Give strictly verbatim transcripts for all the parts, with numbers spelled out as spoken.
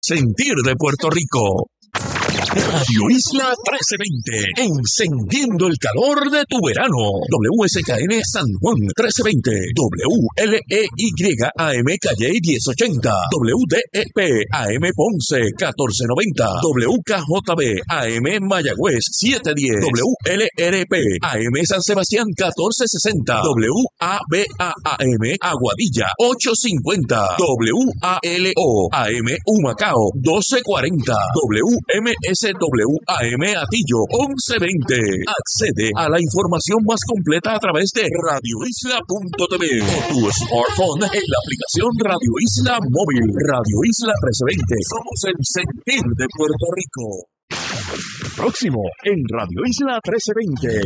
Sentir de Puerto Rico. Radio Isla trece veinte, encendiendo el calor de tu verano. W S K N San Juan trece veinte, W L E Y A M Calle diez ochenta, W D E P A M Ponce catorce noventa, W K J B A M Mayagüez siete diez, W L R P A M San Sebastián catorce sesenta, W A B A A M Aguadilla ocho cincuenta, W A L O A M Humacao doce cuarenta, W M S W A M Atillo once veinte. Accede a la información más completa a través de radio isla punto t v o tu smartphone en la aplicación Radio Isla Móvil. Radio Isla trece veinte. Somos el sentir de Puerto Rico. Próximo en Radio Isla trece veinte.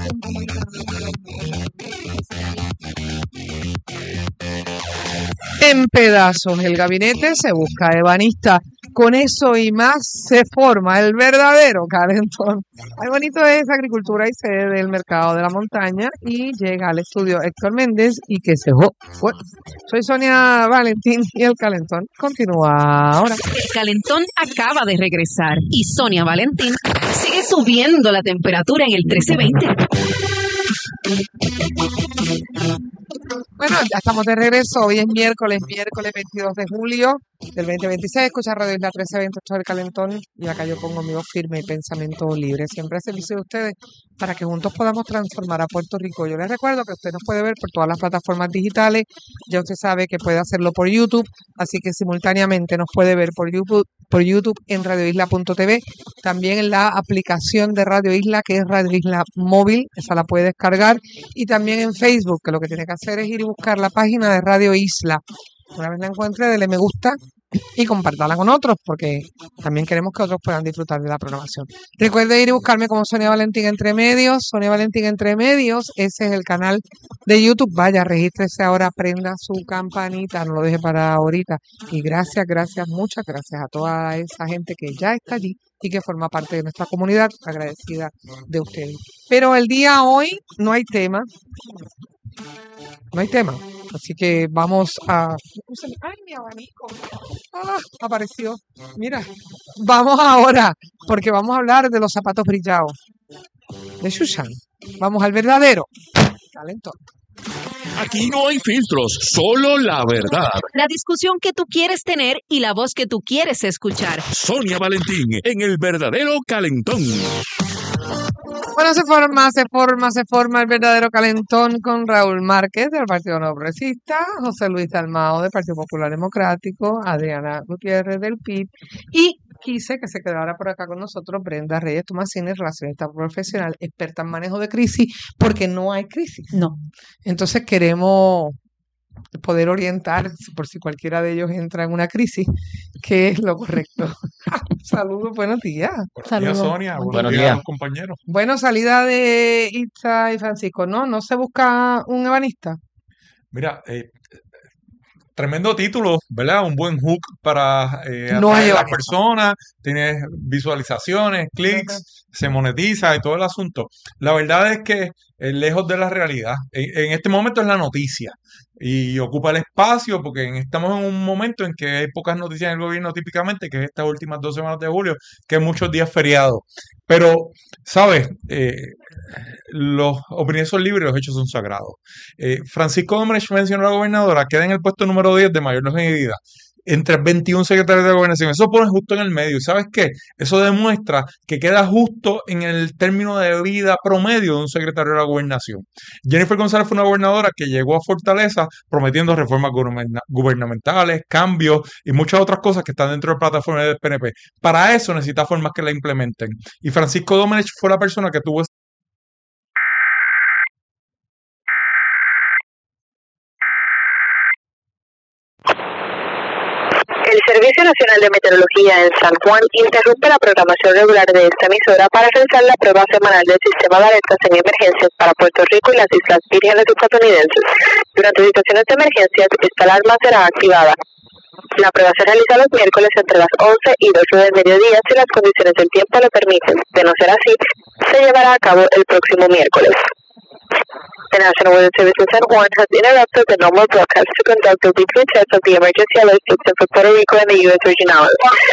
En pedazos el gabinete se busca ebanista. Con eso y más se forma el verdadero calentón. Ay, bonito es Agricultura y Sede del Mercado de la Montaña y llega al estudio Héctor Méndez y que se fue. Soy Sonia Valentín y el calentón continúa ahora. El calentón acaba de regresar y Sonia Valentín sigue subiendo la temperatura en el trece veinte. Bueno, ya estamos de regreso. Hoy es miércoles, miércoles veintidós de julio del veinte veintiséis. Escucha Radio Isla trece veintiocho del Calentón. Y acá yo pongo mi voz firme y pensamiento libre. Siempre a servicio de ustedes para que juntos podamos transformar a Puerto Rico. Yo les recuerdo que usted nos puede ver por todas las plataformas digitales. Ya usted sabe que puede hacerlo por YouTube. Así que simultáneamente nos puede ver por YouTube, por YouTube en radio isla punto t v. También en la aplicación de Radio Isla, que es Radio Isla Móvil. Esa la puede descargar. Y también en Facebook, que lo que tiene que hacer es ir y buscar la página de Radio Isla. Una vez la encuentre, dele me gusta y compártala con otros, porque también queremos que otros puedan disfrutar de la programación. Recuerde ir y buscarme como Sonia Valentín Entre Medios. Sonia Valentín Entre Medios, ese es el canal de YouTube. Vaya, regístrese ahora, prenda su campanita, no lo deje para ahorita. Y gracias, gracias, muchas gracias a toda esa gente que ya está allí y que forma parte de nuestra comunidad, agradecida de ustedes. Pero el día hoy no hay tema. No hay tema, así que vamos a... ¡Ay, mi abanico! ¡Ah! Apareció. Mira, vamos ahora, porque vamos a hablar de los zapatos brillados de Shushan. Vamos al verdadero calentón. Aquí no hay filtros, solo la verdad. La discusión que tú quieres tener y la voz que tú quieres escuchar. Sonia Valentín en el verdadero calentón. Bueno, se forma, se forma, se forma el verdadero calentón con Raúl Márquez del Partido No Progresista, José Luis Dalmao del Partido Popular Democrático, Adriana Gutiérrez del P I B y quise que se quedara por acá con nosotros Brenda Reyes Tomasini, relacionista profesional, experta en manejo de crisis, porque no hay crisis. No. Entonces queremos poder orientar, por si cualquiera de ellos entra en una crisis, qué es lo correcto. Saludos, buenos días. Buenos Saludos. días, Sonia. Buenos, Buenos días, días. a los compañeros. Bueno, salida de Itza y Francisco, ¿no? ¿No se busca un ebanista? Mira, eh, tremendo título, ¿verdad? Un buen hook para eh, No hay atraer a las ebanista. personas, tienes visualizaciones, clics, se monetiza y todo el asunto. La verdad es que eh, lejos de la realidad, en, en este momento es la noticia y ocupa el espacio porque en- estamos en un momento en que hay pocas noticias en el gobierno típicamente, que es estas últimas dos semanas de julio, que hay muchos días feriados. Pero, ¿sabes? Eh, los opiniones son libres, los hechos son sagrados. Eh, Francisco Domenech mencionó a la gobernadora, queda en el puesto número diez de mayor longevidad entre veintiún secretarios de gobernación. Eso pone justo en el medio. ¿Y sabes qué? Eso demuestra que queda justo en el término de vida promedio de un secretario de la gobernación. Jennifer González fue una gobernadora que llegó a Fortaleza prometiendo reformas guberna- gubernamentales, cambios y muchas otras cosas que están dentro de la plataforma del P N P. Para eso necesita formas que la implementen. Y Francisco Domenech fue la persona que tuvo El Servicio Nacional de Meteorología en San Juan interrumpe la programación regular de esta emisora para realizar la prueba semanal del sistema de alertas en emergencias para Puerto Rico y las Islas Vírgenes estadounidenses. Durante situaciones de emergencias, esta alarma será activada. La prueba se realiza los miércoles entre las once y doce del mediodía si las condiciones del tiempo lo permiten. De no ser así, se llevará a cabo el próximo miércoles. The National Weather Service in San Juan has interrupted the normal broadcast to conduct a weekly test of the emergency alert system for Puerto Rico and the U S Virgin Islands.